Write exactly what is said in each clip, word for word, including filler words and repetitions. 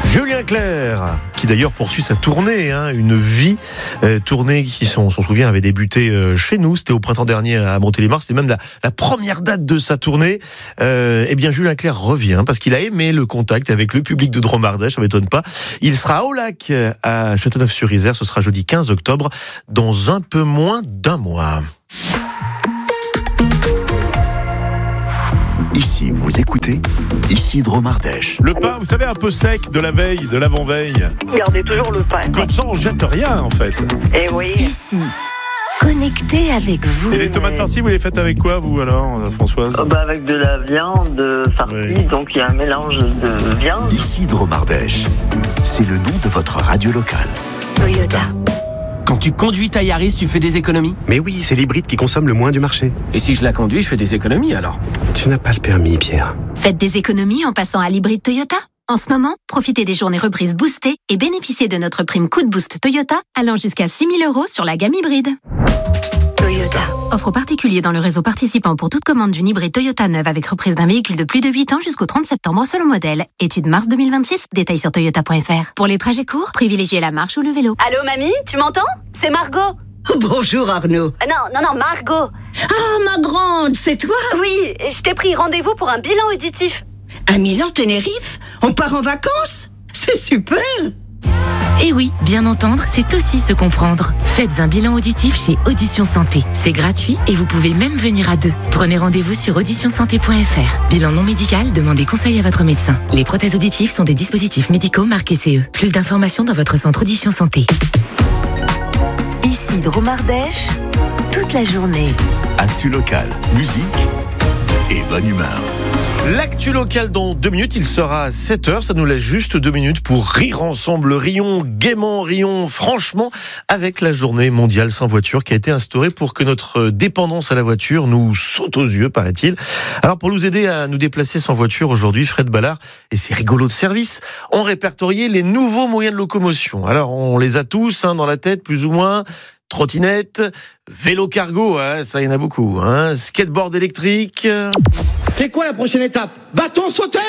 Julien Clerc, qui d'ailleurs poursuit sa tournée, hein, une vie, euh, tournée qui, on s'en souvient, avait débuté euh, chez nous, c'était au printemps dernier à Montélimar, c'était même la, la première date de sa tournée. Euh, eh bien, Julien Clerc revient parce qu'il a aimé le contact avec le public de Dromardèche, ça m'étonne pas. Il sera au lac à Châteauneuf-sur-Isère, ce sera jeudi quinze octobre, dans un peu moins d'un mois. Ici, vous écoutez, ici Dromardèche. Le pain, vous savez, un peu sec de la veille, de l'avant-veille. Gardez toujours le pain. Comme ça, on jette rien, en fait. Et oui. Ici, connecté avec vous. Et les tomates farcies, vous les faites avec quoi, vous, alors, Françoise ? Oh, bah, avec de la viande farcie, Oui. donc il y a un mélange de viande. Ici Dromardèche. C'est le nom de votre radio locale. Toyota. Quand tu conduis ta Yaris, tu fais des économies. Mais oui, c'est l'hybride qui consomme le moins du marché. Et si je la conduis, je fais des économies alors. Tu n'as pas le permis, Pierre. Faites des économies en passant à l'hybride Toyota. En ce moment, profitez des journées reprises boostées et bénéficiez de notre prime coup de boost Toyota allant jusqu'à six mille euros sur la gamme hybride. Toyota. Offre aux particuliers dans le réseau participant pour toute commande d'une hybride Toyota neuve avec reprise d'un véhicule de plus de huit ans jusqu'au trente septembre selon modèle. Étude mars deux mille vingt-six, détails sur toyota point f r. Pour les trajets courts, privilégiez la marche ou le vélo. Allô mamie, tu m'entends? C'est Margot. Bonjour Arnaud. Ah non, non, non, Margot. Ah ma grande, c'est toi? Oui, je t'ai pris rendez-vous pour un bilan auditif. À Milan, Tenerife? On part en vacances? C'est super. Et oui, bien entendre, c'est aussi se comprendre. Faites un bilan auditif chez Audition Santé. C'est gratuit et vous pouvez même venir à deux. Prenez rendez-vous sur audition santé point f r. Bilan non médical, demandez conseil à votre médecin. Les prothèses auditives sont des dispositifs médicaux marqués C E. Plus d'informations dans votre centre Audition Santé. Ici Dromardèche, toute la journée. Actu locale, musique et bonne humeur. L'actu locale dans deux minutes, il sera à sept heures, ça nous laisse juste deux minutes pour rire ensemble, rions gaiement, rions franchement, avec la journée mondiale sans voiture qui a été instaurée pour que notre dépendance à la voiture nous saute aux yeux, paraît-il. Alors pour nous aider à nous déplacer sans voiture aujourd'hui, Fred Ballard et ses rigolos de service ont répertorié les nouveaux moyens de locomotion. Alors on les a tous hein, dans la tête, plus ou moins. Trottinette, vélo cargo, hein, ça y en a beaucoup, hein, skateboard électrique. C'est quoi la prochaine étape? Bâton sauteur?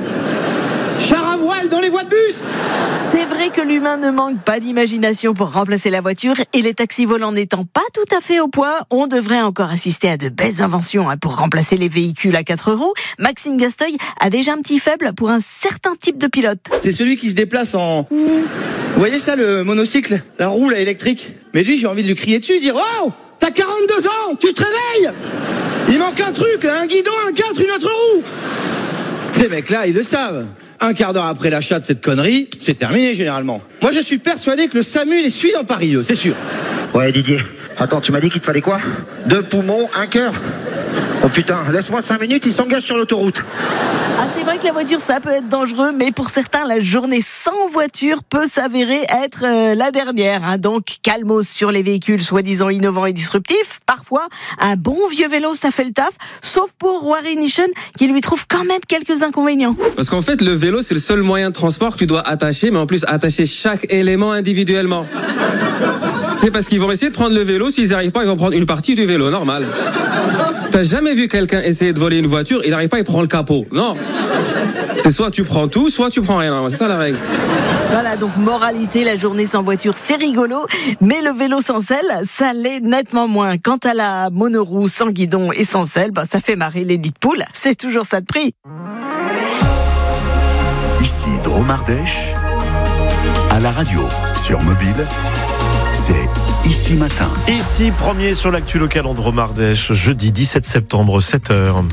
Char à voile dans les voies de bus? C'est vrai que l'humain ne manque pas d'imagination pour remplacer la voiture et les taxis volants n'étant pas tout à fait au point, on devrait encore assister à de belles inventions hein, pour remplacer les véhicules à quatre roues. Maxime Gasteuil a déjà un petit faible pour un certain type de pilote. C'est celui qui se déplace en... Vous voyez ça, le monocycle? La roue là, électrique? Mais lui, j'ai envie de lui crier dessus, dire « Oh, t'as quarante-deux ans, tu te réveilles! Il manque un truc, là, un guidon, un cadre, une autre roue !» Ces mecs-là, ils le savent. Un quart d'heure après l'achat de cette connerie, c'est terminé généralement. Moi, je suis persuadé que le SAMU les suit dans Paris, eux, c'est sûr. Ouais, Didier. Attends, tu m'as dit qu'il te fallait quoi? Deux poumons, un cœur. Oh putain, laisse-moi cinq minutes, il s'engage sur l'autoroute. Ah, c'est vrai que la voiture, ça peut être dangereux, mais pour certains, la journée sans voiture peut s'avérer être euh, la dernière. Hein. Donc, calmos sur les véhicules soi-disant innovants et disruptifs. Parfois, un bon vieux vélo, ça fait le taf, sauf pour Warren Nischen, qui lui trouve quand même quelques inconvénients. Parce qu'en fait, le vélo, c'est le seul moyen de transport que tu dois attacher, mais en plus, attacher chaque élément individuellement. C'est parce qu'ils vont essayer de prendre le vélo, s'ils n'y arrivent pas, ils vont prendre une partie du vélo, normal. T'as jamais vu quelqu'un essayer de voler une voiture, il n'arrive pas, il prend le capot. Non. C'est soit tu prends tout, soit tu prends rien. C'est ça la règle. Voilà, donc moralité, la journée sans voiture, c'est rigolo, mais le vélo sans selle, ça l'est nettement moins. Quant à la monoroue sans guidon et sans selle, bah, ça fait marrer les dites poules. C'est toujours ça de prix. Ici Dromardèche, à la radio, sur mobile, c'est Ici Matin. Ici, premier sur l'actu locale en Dromardèche, jeudi dix-sept septembre, sept heures.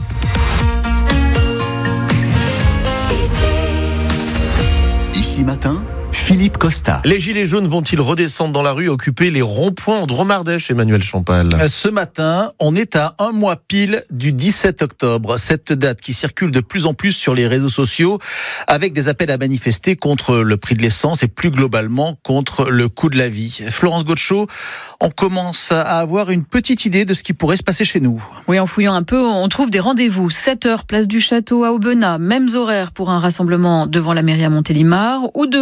Ici Matin, Philippe Costa. Les gilets jaunes vont-ils redescendre dans la rue, occuper les ronds-points en Dromardèche, Emmanuel Champal? Ce matin, on est à un mois pile du dix-sept octobre. Cette date qui circule de plus en plus sur les réseaux sociaux avec des appels à manifester contre le prix de l'essence et plus globalement contre le coût de la vie. Florence Gaucho, on commence à avoir une petite idée de ce qui pourrait se passer chez nous. Oui, en fouillant un peu, on trouve des rendez-vous. sept heures, place du Château à Aubenas. Mêmes horaires pour un rassemblement devant la mairie à Montélimar ou devant la préfecture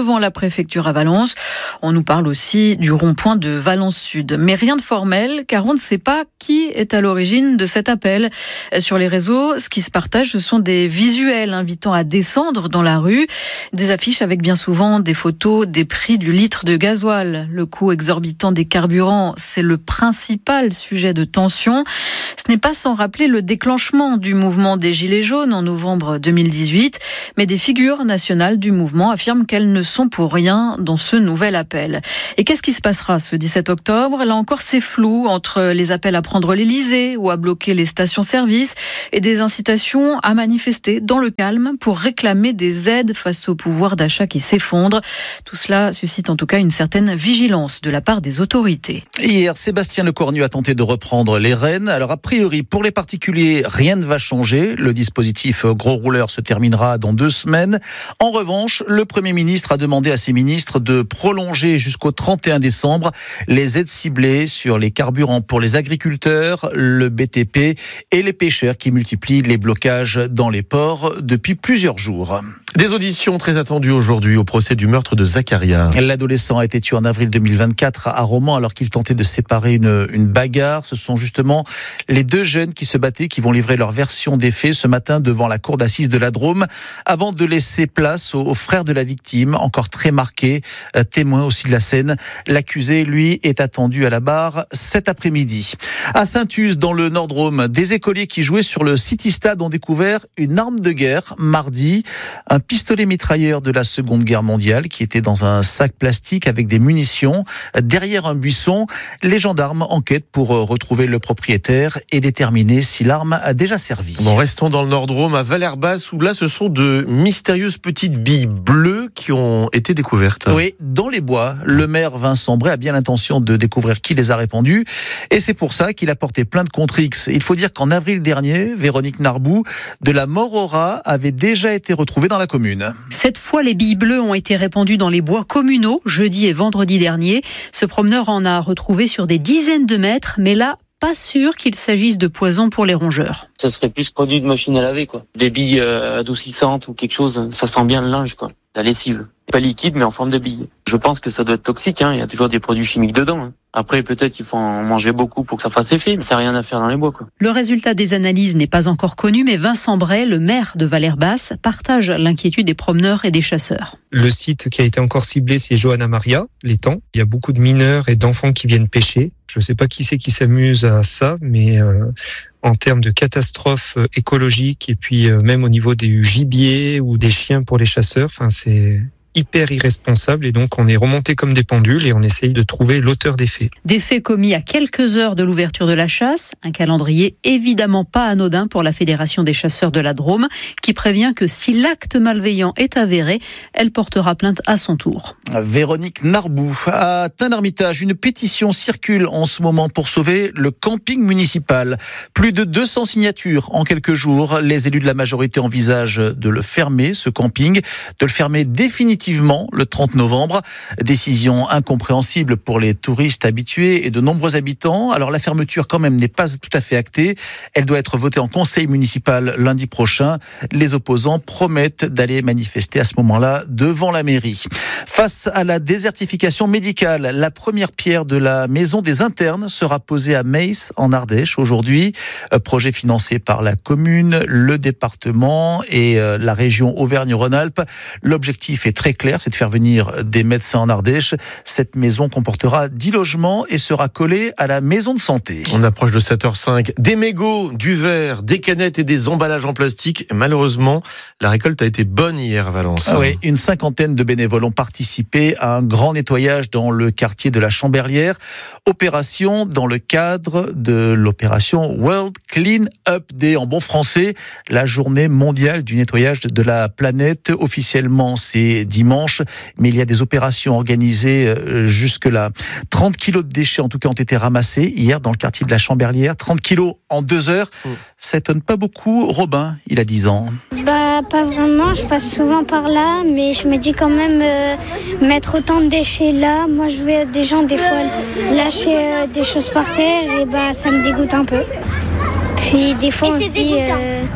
préfecture à Valence. On nous parle aussi du rond-point de Valence Sud. Mais rien de formel, car on ne sait pas qui est à l'origine de cet appel. Sur les réseaux, ce qui se partage, ce sont des visuels invitant à descendre dans la rue, des affiches avec bien souvent des photos des prix du litre de gasoil. Le coût exorbitant des carburants, c'est le principal sujet de tension. Ce n'est pas sans rappeler le déclenchement du mouvement des Gilets jaunes en novembre deux mille dix-huit, mais des figures nationales du mouvement affirment qu'elles ne sont pour rien dans ce nouvel appel. Et qu'est-ce qui se passera ce dix-sept octobre ? Là encore, c'est flou entre les appels à prendre l'Élysée ou à bloquer les stations-service et des incitations à manifester dans le calme pour réclamer des aides face au pouvoir d'achat qui s'effondre. Tout cela suscite en tout cas une certaine vigilance de la part des autorités. Hier, Sébastien Lecornu a tenté de reprendre les rênes. Alors a priori, pour les particuliers, rien ne va changer. Le dispositif gros rouleur se terminera dans deux semaines. En revanche, le Premier ministre a demandé à ses ministres de prolonger jusqu'au trente et un décembre les aides ciblées sur les carburants pour les agriculteurs, le B T P et les pêcheurs qui multiplient les blocages dans les ports depuis plusieurs jours. Des auditions très attendues aujourd'hui au procès du meurtre de Zakaria. L'adolescent a été tué en avril deux mille vingt-quatre à Romans alors qu'il tentait de séparer une, une bagarre. Ce sont justement les deux jeunes qui se battaient qui vont livrer leur version des faits ce matin devant la cour d'assises de la Drôme avant de laisser place aux, aux frères de la victime, encore très marqués, euh, témoins aussi de la scène. L'accusé, lui, est attendu à la barre cet après-midi. À Saint-Uz, dans le Nord-Drôme, des écoliers qui jouaient sur le City Stade ont découvert une arme de guerre mardi, un pistolet mitrailleur de la Seconde Guerre mondiale qui était dans un sac plastique avec des munitions. Derrière un buisson, les gendarmes enquêtent pour retrouver le propriétaire et déterminer si l'arme a déjà servi. Bon, restons dans le Nord-Drôme, à Valleyre-Basse, où là, ce sont de mystérieuses petites billes bleues qui ont été découvertes. Oui, dans les bois. Le maire Vincent Bray a bien l'intention de découvrir qui les a répandues. Et c'est pour ça qu'il a porté plainte contre X. Il faut dire qu'en avril dernier, Véronique Narbou, de la mort au rat, avait déjà été retrouvée dans la commune. Cette fois, les billes bleues ont été répandues dans les bois communaux, jeudi et vendredi dernier. Ce promeneur en a retrouvé sur des dizaines de mètres, mais là, pas sûr qu'il s'agisse de poison pour les rongeurs. Ça serait plus produit de machine à laver, quoi. Des billes euh, adoucissantes ou quelque chose, ça sent bien le linge, quoi. La lessive. Pas liquide, mais en forme de billes. Je pense que ça doit être toxique, hein. Il y a toujours des produits chimiques dedans, hein. Après, peut-être qu'il faut en manger beaucoup pour que ça fasse effet, mais ça n'a rien à faire dans les bois, quoi. Le résultat des analyses n'est pas encore connu, mais Vincent Bray, le maire de Valleyre-Basse, partage l'inquiétude des promeneurs et des chasseurs. Le site qui a été encore ciblé, c'est Johanna Maria, l'étang. Il y a beaucoup de mineurs et d'enfants qui viennent pêcher. Je ne sais pas qui c'est qui s'amuse à ça, mais euh, en termes de catastrophe écologique et puis euh, même au niveau du gibier ou des chiens pour les chasseurs, enfin c'est hyper irresponsable et donc on est remonté comme des pendules et on essaye de trouver l'auteur des faits. Des faits commis à quelques heures de l'ouverture de la chasse, un calendrier évidemment pas anodin pour la Fédération des chasseurs de la Drôme qui prévient que si l'acte malveillant est avéré, elle portera plainte à son tour. Véronique Narbou. À Tain-l'Hermitage, une pétition circule en ce moment pour sauver le camping municipal. Plus de deux cents signatures en quelques jours. Les élus de la majorité envisagent de le fermer, ce camping, de le fermer définitivement le trente novembre. Décision incompréhensible pour les touristes habitués et de nombreux habitants. Alors la fermeture quand même n'est pas tout à fait actée. Elle doit être votée en conseil municipal lundi prochain. Les opposants promettent d'aller manifester à ce moment-là devant la mairie. Face à la désertification médicale, la première pierre de la maison des internes sera posée à Meiss en Ardèche aujourd'hui. Projet financé par la commune, le département et la région Auvergne-Rhône-Alpes. L'objectif est très clair, c'est de faire venir des médecins en Ardèche. Cette maison comportera dix logements et sera collée à la maison de santé. On approche de sept heures cinq. Des mégots, du verre, des canettes et des emballages en plastique. Malheureusement, la récolte a été bonne hier à Valence. Ah oui, une cinquantaine de bénévoles ont participé à un grand nettoyage dans le quartier de la Chamberlière. Opération dans le cadre de l'opération World Clean Up Day. En bon français, la journée mondiale du nettoyage de la planète. Officiellement, c'est dimanche, mais il y a des opérations organisées jusque-là. trente kilos de déchets, en tout cas, ont été ramassés hier dans le quartier de la Chamberlière. trente kilos en deux heures. Mmh. Ça étonne pas beaucoup. Robin, il a dix ans. Bah, pas vraiment. Je passe souvent par là, mais je me dis quand même euh, mettre autant de déchets là. Moi, je vois des gens, des fois, lâcher euh, des choses par terre et bah, ça me dégoûte un peu. Puis, des fois, on se dit... Euh,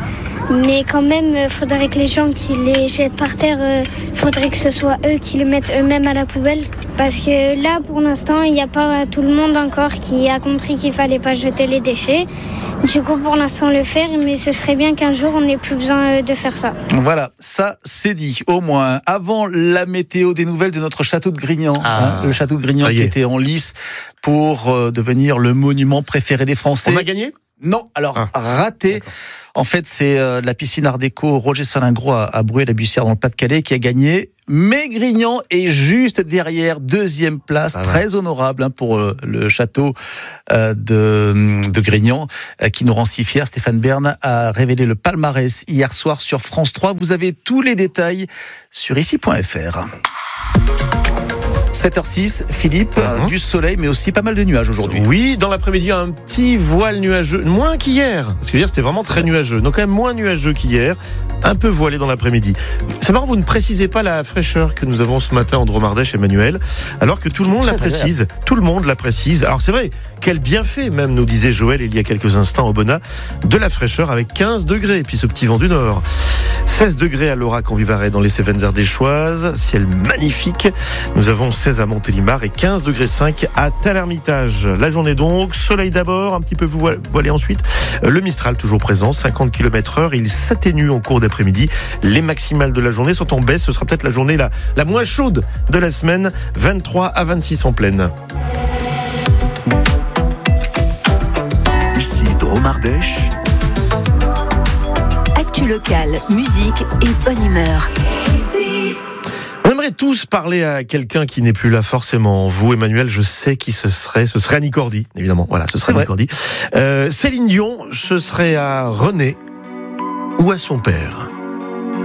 Mais quand même, il faudrait que les gens qui les jettent par terre, il faudrait que ce soit eux qui les mettent eux-mêmes à la poubelle. Parce que là, pour l'instant, il n'y a pas tout le monde encore qui a compris qu'il ne fallait pas jeter les déchets. Du coup, pour l'instant, le faire, mais ce serait bien qu'un jour, on n'ait plus besoin de faire ça. Voilà, ça, c'est dit. Au moins, avant la météo, des nouvelles de notre château de Grignan. Ah, hein, le château de Grignan qui était en lice pour euh, devenir le monument préféré des Français. On a gagné ? Non, alors ah, raté. D'accord. En fait, c'est euh, la piscine Art déco Roger Salingro à, à Bruay-la-Bussière dans le Pas-de-Calais qui a gagné. Mais Grignan est juste derrière, deuxième place, ah, très honorable hein, pour euh, le château euh, de, de Grignan, euh, qui nous rend si fiers. Stéphane Bern a révélé le palmarès hier soir sur France trois. Vous avez tous les détails sur ici point f r. sept heures six, Philippe, mm-hmm. du soleil, mais aussi pas mal de nuages aujourd'hui. Oui, dans l'après-midi, un petit voile nuageux, moins qu'hier. Parce que hier, c'était vraiment très nuageux. Donc, quand même moins nuageux qu'hier. Un peu voilé dans l'après-midi. C'est marrant, vous ne précisez pas la fraîcheur que nous avons ce matin en Dromardèche, Emmanuel, alors que tout le monde très la précise. Agréable. Tout le monde la précise. Alors, c'est vrai, quel bienfait, même, nous disait Joël il y a quelques instants au Bonnat, de la fraîcheur avec quinze degrés. Et puis ce petit vent du nord. seize degrés à Laurac en Vivarais dans les Cévennes ardéchoises. Ciel magnifique. Nous avons seize à Montélimar et quinze degrés cinq à Tel-Hermitage. La journée donc, soleil d'abord, un petit peu voilé ensuite. Le Mistral toujours présent, cinquante kilomètres heure. Il s'atténue en cours d'après-midi. Les maximales de la journée sont en baisse. Ce sera peut-être la journée la, la moins chaude de la semaine. vingt-trois à vingt-six en pleine. Ici Dromardèche. Actu locale, musique et bonne humeur. On aimerait tous parler à quelqu'un qui n'est plus là forcément. Vous, Emmanuel, je sais qui ce serait. Ce serait Annie Cordy, évidemment. Voilà, ce serait Annie Cordy. Euh, Céline Dion, ce serait à René ou à son père.